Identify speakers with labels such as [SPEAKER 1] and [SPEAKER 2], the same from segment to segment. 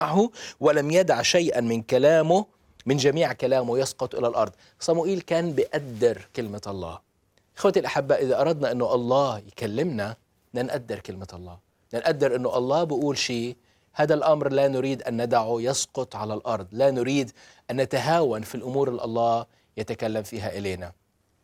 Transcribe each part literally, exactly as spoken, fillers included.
[SPEAKER 1] ولم يدع شيئا من كلامه، من جميع كلامه يسقط إلى الأرض. صموئيل كان بيقدر كلمة الله. إخوتي الأحباء، إذا أردنا أنه الله يكلمنا نقدر كلمة الله، نقدر أنه الله بيقول شيء، هذا الأمر لا نريد أن ندعه يسقط على الأرض، لا نريد أن نتهاون في الأمور اللي الله يتكلم فيها إلينا.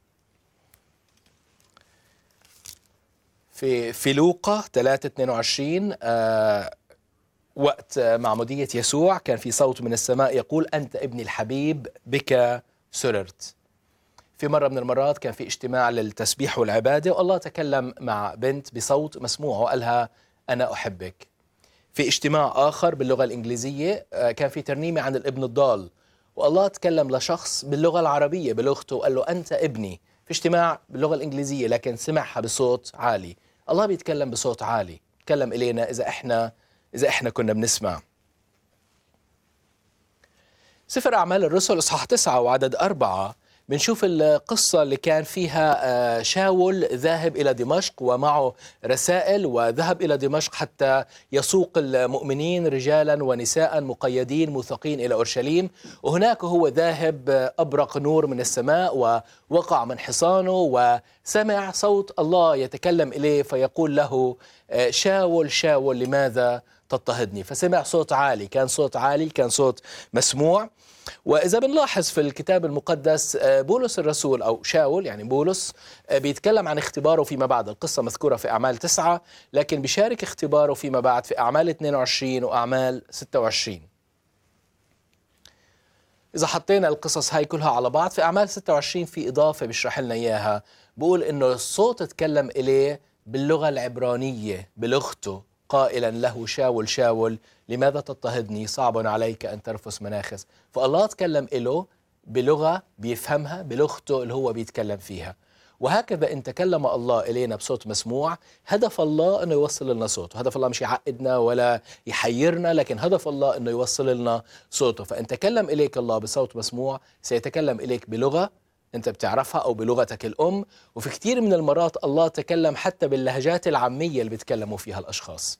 [SPEAKER 1] في في لوقا ثلاثة اثنين وعشرين آه وقت معمودية يسوع كان في صوت من السماء يقول: أنت ابني الحبيب بك سررت. في مرة من المرات كان في اجتماع للتسبيح والعبادة، والله تكلم مع بنت بصوت مسموع وقالها: أنا أحبك. في اجتماع آخر باللغة الإنجليزية كان في ترنيمة عن الابن الضال، والله تكلم لشخص باللغة العربية بلغته وقال له: أنت ابني. في اجتماع باللغة الإنجليزية لكن سمعها بصوت عالي. الله بيتكلم بصوت عالي، تكلم إلينا إذا إحنا إذا إحنا كنا بنسمع. سفر أعمال الرسل إصحاح تسعة وعدد أربعة بنشوف القصة اللي كان فيها شاول ذاهب إلى دمشق ومعه رسائل، وذهب إلى دمشق حتى يسوق المؤمنين رجالا ونساء مقيدين موثقين إلى أورشليم. وهناك هو ذاهب أبرق نور من السماء ووقع من حصانه وسمع صوت الله يتكلم إليه فيقول له: شاول شاول لماذا تضطهدني؟ فسمع صوت عالي، كان صوت عالي، كان صوت مسموع. وإذا بنلاحظ في الكتاب المقدس بولس الرسول أو شاول يعني بولس بيتكلم عن اختباره فيما بعد. القصة مذكورة في أعمال تسعة، لكن بيشارك اختباره فيما بعد في أعمال اثنين وعشرين وأعمال ستة وعشرين. إذا حطينا القصص هاي كلها على بعض، في أعمال ستة وعشرين في إضافة بيشرح لنا إياها، بقول إنه الصوت تكلم إليه باللغة العبرانية بلغته قائلا له: شاول شاول لماذا تضطهدني؟ صعب عليك أن ترفس مناخس. فالله تكلم إله بلغة بيفهمها بلغته اللي هو بيتكلم فيها. وهكذا إن تكلم الله إلينا بصوت مسموع، هدف الله أنه يوصل لنا صوته. هدف الله مش يعقدنا ولا يحيرنا، لكن هدف الله أنه يوصل لنا صوته. فإن تكلم إليك الله بصوت مسموع سيتكلم إليك بلغة أنت بتعرفها أو بلغتك الأم. وفي كثير من المرات الله تكلم حتى باللهجات العامية اللي بيتكلموا فيها الأشخاص.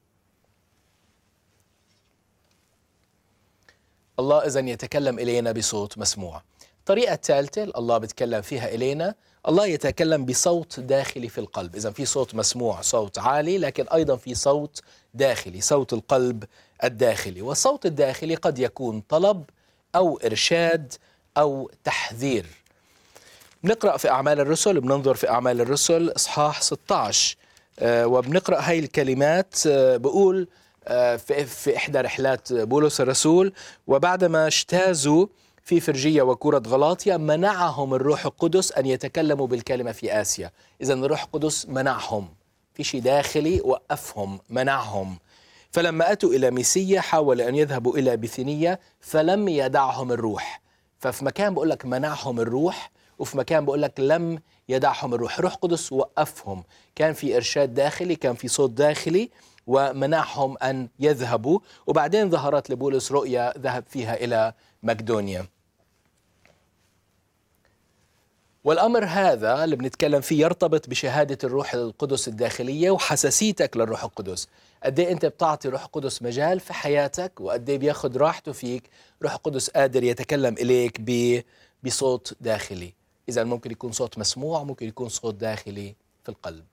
[SPEAKER 1] الله إذن يتكلم إلينا بصوت مسموع. الطريقة الثالثة الله بيتكلم فيها إلينا، الله يتكلم بصوت داخلي في القلب. إذن في صوت مسموع، صوت عالي، لكن أيضا في صوت داخلي، صوت القلب الداخلي. والصوت الداخلي قد يكون طلب أو إرشاد أو تحذير. بنقرأ في أعمال الرسل، بننظر في أعمال الرسل إصحاح ستة عشر آه وبنقرأ هاي الكلمات. آه بقول آه في, في إحدى رحلات بولس الرسول: وبعدما اجتازوا في فرجية وكورة غلاطيا منعهم الروح القدس أن يتكلموا بالكلمة في آسيا. إذن الروح القدس منعهم، في شيء داخلي وقفهم، منعهم. فلما أتوا إلى ميسية حاول أن يذهبوا إلى بثينية فلم يدعهم الروح. ففي مكان بقول لك منعهم الروح، وفي مكان بقول لك لم يدعهم الروح. روح قدس وقفهم، كان في إرشاد داخلي، كان في صوت داخلي ومنعهم أن يذهبوا. وبعدين ظهرت لبولس رؤيا ذهب فيها إلى مقدونيا. والأمر هذا اللي بنتكلم فيه يرتبط بشهادة الروح القدس الداخلية وحساسيتك للروح القدس. قد ايه انت بتعطي روح القدس مجال في حياتك، وقد ايه بياخد راحته فيك. روح القدس قادر يتكلم إليك بصوت داخلي. إذا ممكن يكون صوت مسموع، ممكن يكون صوت داخلي في القلب.